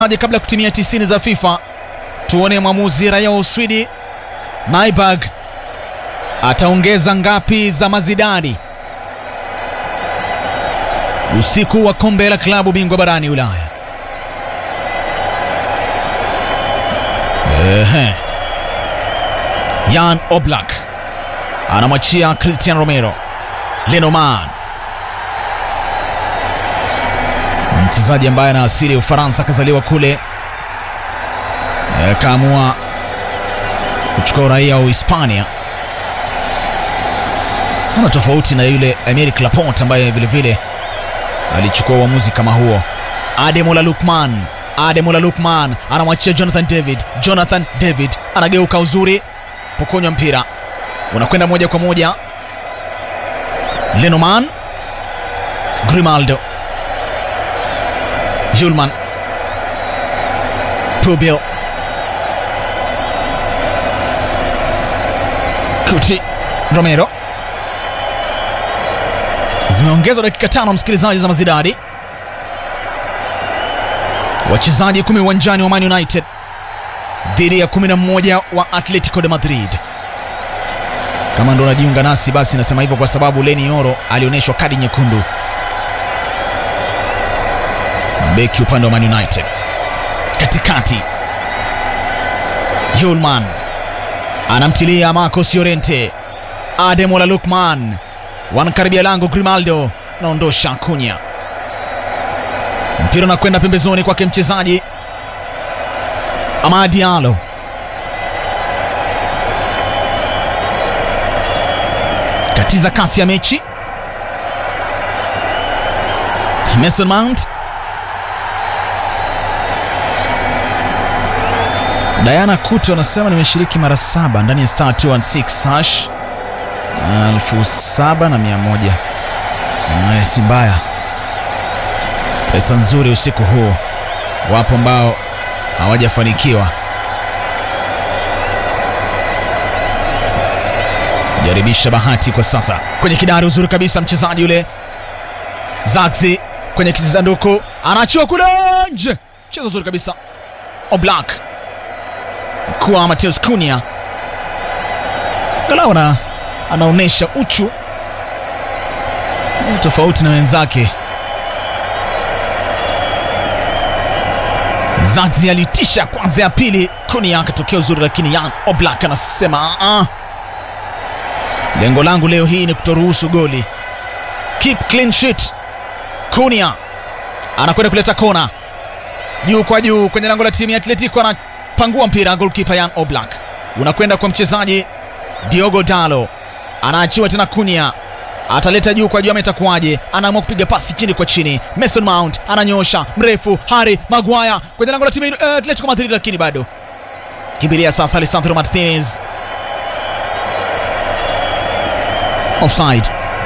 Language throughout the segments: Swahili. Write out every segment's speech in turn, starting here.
Kabla kutimia 90 za FIFA, tuone mwamuzi raia wa Uswidi Nyberg ataongeza ngapi za mazidani usiku wa kombe la klabu bingwa barani Ulaya. Jan Oblak anamwachia Christian Romero. Lenormand, mchezaji ambaye ana asili ya Ufaransa, kazaliwa kule, kaamua kuchukua uraia wa Hispania. Ana tofauti na yule Aymeric Laporte ambaye vile vile alichukua uamuzi kama huo. Ademola Lookman anamwachia Jonathan David anageuka uzuri, pokonywa mpira unakwenda moja kwa moja. Lenormand, Grimaldo, Hjulman, Pubil, Kuti, Romero. Zimeongezwa dakika 5 msikilizaji za mazidadi. Wachezaji 10 uwanjani wa Man United dhidi ya 11 wa Atletico de Madrid. Kama ndo unajiunga nasi, basi nasema hivyo kwa sababu Leny Yoro alioneshwa kadi nyekundu. Beki upande wa Man United. Katikati Hjulman anamtilia Marcos Llorente. Ademola Lookman wanakaribia lango. Grimaldo naondosha Cunha. Mpira unakwenda pembezoni kwake mchezaji Amad Diallo. Katiza kasi ya mechi. Mason Mount. Diana Kuto anasema nimeshiriki mara 7 ndani ya star 216 hash 7,100. Si mbaya, pesa nzuri usiku huu. Wapo ambao hawajafanikiwa. Jaribisha bahati kwa sasa. Kwenye kidari uzuri kabisa mchezaji yule Zagzi kwenye kisanduku, anaachiwa kule nje. Mchezo uzuri kabisa. Oblak kwa Matheus Cunha. Galaona anaonesha uchu tofauti na wenzake. Zagzi alitisha kwanza, ya pili Cunha akatokea uzuri, lakini Jan Oblak anasema lengo langu leo hii ni kutoruhusu goli. Keep clean sheet. Cunha anakwenda kuleta kona juu kwa juu kwenye lango la timu ya Atletico, anapangua mpira. Goalkeeper Jan Oblak unakwenda kwa mchezaji Diogo Dalot, anaachiwa tena. Cunha ataleta juu kwa juu, ametakuaje? Anaamua kupiga pasi chini kwa chini. Mason Mount ananyosha mrefu. Harry Maguire kwenye lango la timu Atletico Madrid, lakini bado kimbilia sasa Lisandro Martinez. Offside.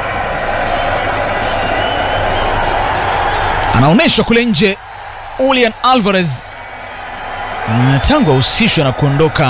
Anaoneshwa kule nje Julian Alvarez tangu ahusishwe na kuondoka